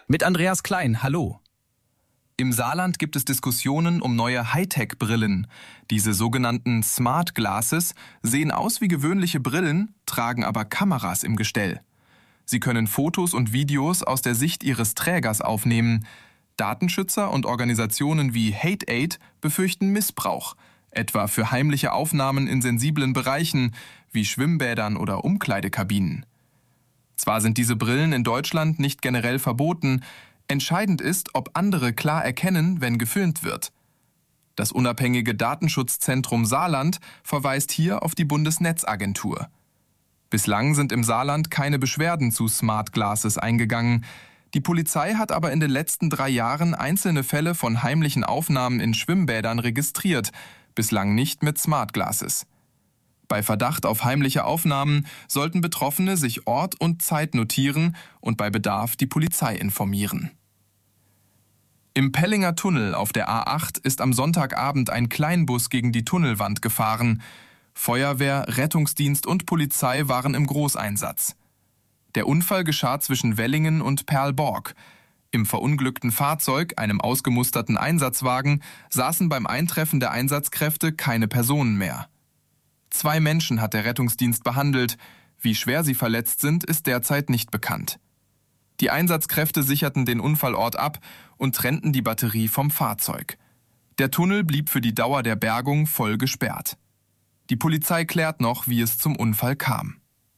Mit Andreas Klein, hallo. Im Saarland gibt es Diskussionen um neue Hightech-Brillen. Diese sogenannten Smart Glasses sehen aus wie gewöhnliche Brillen, tragen aber Kameras im Gestell. Sie können Fotos und Videos aus der Sicht ihres Trägers aufnehmen. Datenschützer und Organisationen wie Hate-Aid befürchten Missbrauch, etwa für heimliche Aufnahmen in sensiblen Bereichen wie Schwimmbädern oder Umkleidekabinen. Zwar sind diese Brillen in Deutschland nicht generell verboten, entscheidend ist, ob andere klar erkennen, wenn gefilmt wird. Das unabhängige Datenschutzzentrum Saarland verweist hier auf die Bundesnetzagentur. Bislang sind im Saarland keine Beschwerden zu Smart Glasses eingegangen. Die Polizei hat aber in den letzten 3 Jahren einzelne Fälle von heimlichen Aufnahmen in Schwimmbädern registriert, bislang nicht mit Smart Glasses. Bei Verdacht auf heimliche Aufnahmen sollten Betroffene sich Ort und Zeit notieren und bei Bedarf die Polizei informieren. Im Pellinger Tunnel auf der A8 ist am Sonntagabend ein Kleinbus gegen die Tunnelwand gefahren. Feuerwehr, Rettungsdienst und Polizei waren im Großeinsatz. Der Unfall geschah zwischen Wellingen und Perlborg. Im verunglückten Fahrzeug, einem ausgemusterten Einsatzwagen, saßen beim Eintreffen der Einsatzkräfte keine Personen mehr. 2 Menschen hat der Rettungsdienst behandelt. Wie schwer sie verletzt sind, ist derzeit nicht bekannt. Die Einsatzkräfte sicherten den Unfallort ab und trennten die Batterie vom Fahrzeug. Der Tunnel blieb für die Dauer der Bergung voll gesperrt. Die Polizei klärt noch, wie es zum Unfall kam.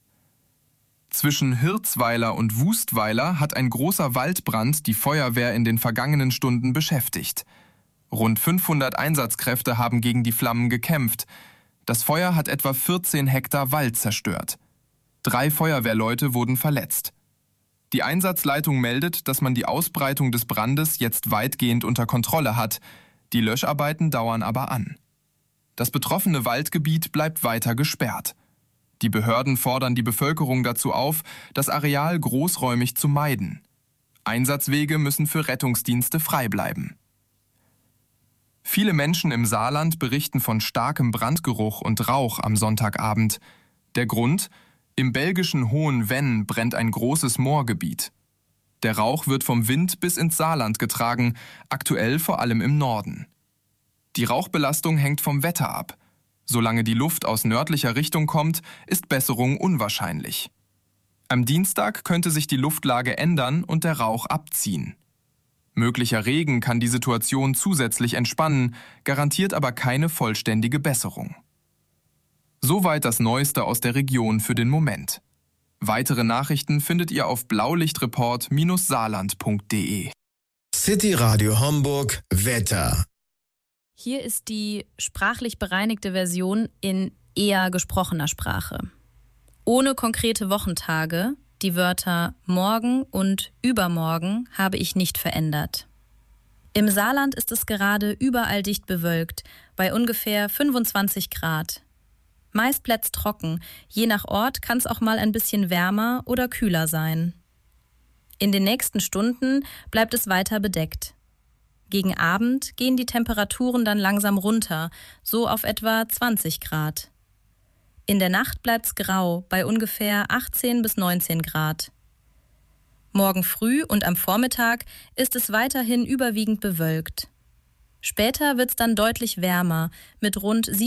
Zwischen Hirzweiler und Wustweiler hat ein großer Waldbrand die Feuerwehr in den vergangenen Stunden beschäftigt. Rund 500 Einsatzkräfte haben gegen die Flammen gekämpft. Das Feuer hat etwa 14 Hektar Wald zerstört. 3 Feuerwehrleute wurden verletzt. Die Einsatzleitung meldet, dass man die Ausbreitung des Brandes jetzt weitgehend unter Kontrolle hat. Die Löscharbeiten dauern aber an. Das betroffene Waldgebiet bleibt weiter gesperrt. Die Behörden fordern die Bevölkerung dazu auf, das Areal großräumig zu meiden. Einsatzwege müssen für Rettungsdienste frei bleiben. Viele Menschen im Saarland berichten von starkem Brandgeruch und Rauch am Sonntagabend. Der Grund? Im belgischen Hohenvenn brennt ein großes Moorgebiet. Der Rauch wird vom Wind bis ins Saarland getragen, aktuell vor allem im Norden. Die Rauchbelastung hängt vom Wetter ab. Solange die Luft aus nördlicher Richtung kommt, ist Besserung unwahrscheinlich. Am Dienstag könnte sich die Luftlage ändern und der Rauch abziehen. Möglicher Regen kann die Situation zusätzlich entspannen, garantiert aber keine vollständige Besserung. Soweit das Neueste aus der Region für den Moment. Weitere Nachrichten findet ihr auf blaulichtreport-saarland.de. City Radio Homburg Wetter. Hier ist die sprachlich bereinigte Version in eher gesprochener Sprache. Ohne konkrete Wochentage, die Wörter morgen und übermorgen habe ich nicht verändert. Im Saarland ist es gerade überall dicht bewölkt, bei ungefähr 25 Grad. Meist bleibt es trocken, je nach Ort kann es auch mal ein bisschen wärmer oder kühler sein. In den nächsten Stunden bleibt es weiter bedeckt. Gegen Abend gehen die Temperaturen dann langsam runter, so auf etwa 20 Grad. In der Nacht bleibt es grau, bei ungefähr 18 bis 19 Grad. Morgen früh und am Vormittag ist es weiterhin überwiegend bewölkt. Später wird es dann deutlich wärmer, mit rund